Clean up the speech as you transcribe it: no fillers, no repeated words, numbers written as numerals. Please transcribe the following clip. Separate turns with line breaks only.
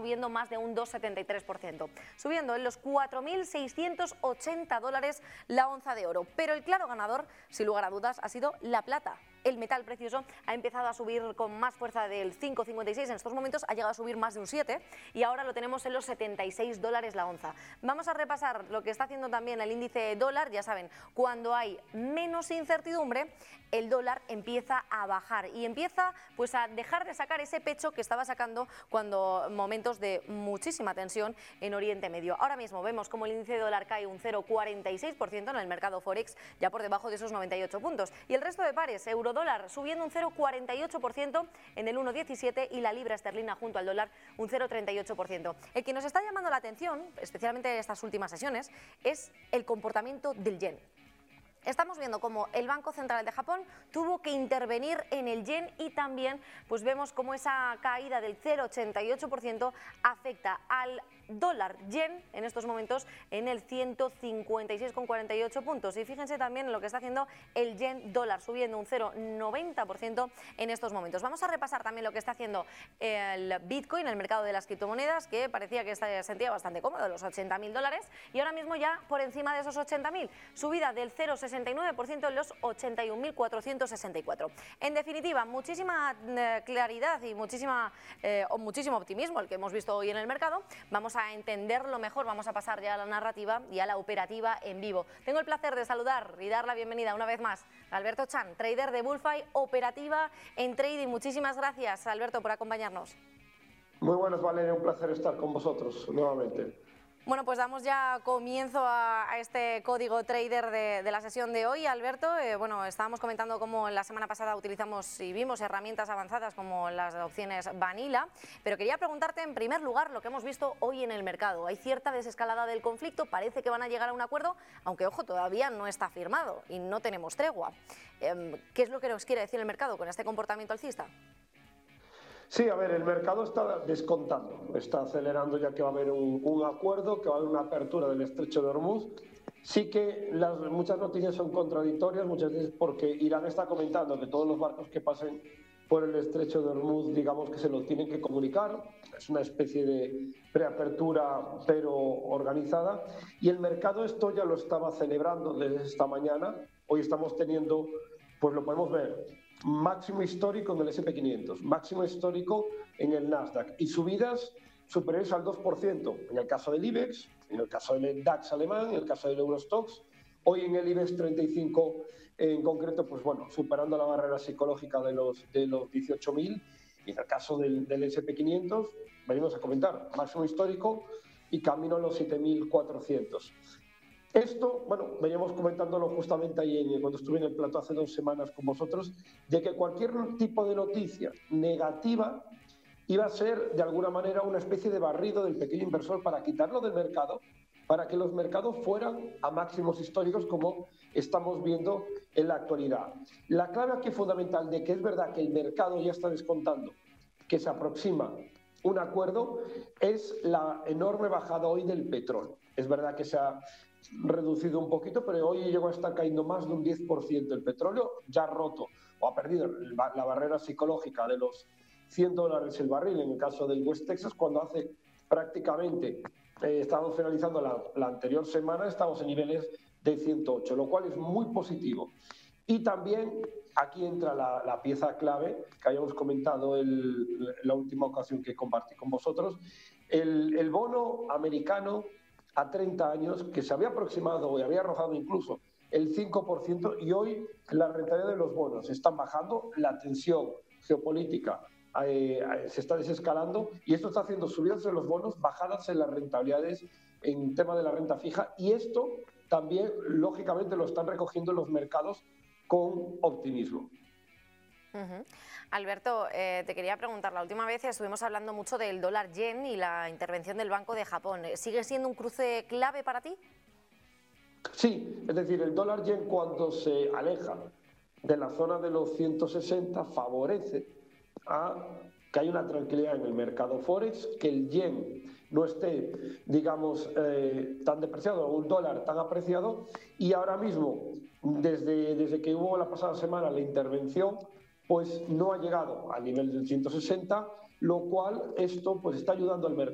subiendo más de un 2,73%, subiendo en los 4.680 dólares la onza de oro. Pero el claro ganador, sin lugar a dudas, ha sido la plata. El metal precioso ha empezado a subir con más fuerza del 5,56, en estos momentos ha llegado a subir más de un 7 y ahora lo tenemos en los 76 dólares la onza. Vamos a repasar lo que está haciendo también el índice dólar. Ya saben, cuando hay menos incertidumbre, el dólar empieza a bajar y empieza pues a dejar de sacar ese pecho que estaba sacando cuando momentos de muchísima tensión en Oriente Medio. Ahora mismo vemos como el índice de dólar cae un 0,46% en el mercado Forex, ya por debajo de esos 98 puntos. Y el resto de pares, eurodólar subiendo un 0,48% en el 1,17 y la libra esterlina junto al dólar un 0,38%. El que nos está llamando la atención, especialmente en estas últimas sesiones, es el comportamiento del yen. Estamos viendo cómo el Banco Central de Japón tuvo que intervenir en el yen y también pues vemos cómo esa caída del 0,88% afecta al dólar yen en estos momentos en el 156,48 puntos. Y fíjense también en lo que está haciendo el yen dólar, subiendo un 0,90% en estos momentos. Vamos a repasar también lo que está haciendo el Bitcoin, el mercado de las criptomonedas, que parecía que se sentía bastante cómodo, los 80.000 dólares, y ahora mismo ya por encima de esos 80.000, subida del 0,69% en los 81.464. En definitiva, muchísima claridad y muchísimo optimismo el que hemos visto hoy en el mercado. Vamos a entenderlo mejor, vamos a pasar ya a la narrativa y a la operativa en vivo. Tengo el placer de saludar y dar la bienvenida una vez más a Alberto Chan, trader de Bullfy, operativa en trading. Muchísimas gracias, Alberto, por acompañarnos.
Muy buenas, Valeria, un placer estar con vosotros nuevamente.
Bueno, pues damos ya comienzo a este código trader de la sesión de hoy, Alberto. Bueno, estábamos comentando cómo la semana pasada utilizamos y vimos herramientas avanzadas como las opciones Vanilla, pero quería preguntarte en primer lugar lo que hemos visto hoy en el mercado. Hay cierta desescalada del conflicto, parece que van a llegar a un acuerdo, aunque ojo, todavía no está firmado y no tenemos tregua. ¿Qué es lo que nos quiere decir el mercado con este comportamiento alcista?
Sí, a ver, el mercado está descontando, está acelerando ya que va a haber un acuerdo, que va a haber una apertura del estrecho de Hormuz. Sí que muchas noticias son contradictorias, muchas veces porque Irán está comentando que todos los barcos que pasen por el estrecho de Hormuz, digamos que se lo tienen que comunicar, es una especie de preapertura pero organizada, y el mercado esto ya lo estaba celebrando desde esta mañana. Hoy estamos teniendo, pues lo podemos ver, máximo histórico en el S&P 500, máximo histórico en el Nasdaq y subidas superiores al 2% en el caso del IBEX, en el caso del DAX alemán, en el caso del Eurostoxx. Hoy en el IBEX 35 en concreto, pues bueno, superando la barrera psicológica de los 18.000, y en el caso del S&P 500, venimos a comentar, máximo histórico y camino a los 7.400. Esto, bueno, veníamos comentándolo justamente ahí cuando estuve en el plató hace 2 semanas con vosotros, de que cualquier tipo de noticia negativa iba a ser de alguna manera una especie de barrido del pequeño inversor para quitarlo del mercado, para que los mercados fueran a máximos históricos como estamos viendo en la actualidad. La clave aquí fundamental de que es verdad que el mercado ya está descontando que se aproxima un acuerdo es la enorme bajada hoy del petróleo. Es verdad que se ha reducido un poquito, pero hoy llegó a estar cayendo más de un 10%. El petróleo ya ha roto o ha perdido la barrera psicológica de los $100 el barril en el caso del West Texas, cuando hace prácticamente, estábamos finalizando la anterior semana, estamos en niveles de 108, lo cual es muy positivo. Y también aquí entra la pieza clave que habíamos comentado la última ocasión que compartí con vosotros, el bono americano a 30 años, que se había aproximado y había arrojado incluso el 5%, y hoy la rentabilidad de los bonos están bajando, la tensión geopolítica se está desescalando y esto está haciendo subidas en los bonos, bajadas en las rentabilidades en tema de la renta fija, y esto también lógicamente lo están recogiendo los mercados con optimismo.
Alberto, te quería preguntar, la última vez estuvimos hablando mucho del dólar yen y la intervención del Banco de Japón. ¿Sigue siendo un cruce clave para ti?
Sí, es decir, el dólar yen cuando se aleja de la zona de los 160 favorece a que haya una tranquilidad en el mercado forex, que el yen no esté, digamos, tan depreciado, o un dólar tan apreciado, y ahora mismo, desde que hubo la pasada semana la intervención, pues no ha llegado al nivel del 160, lo cual esto pues está ayudando al mercado.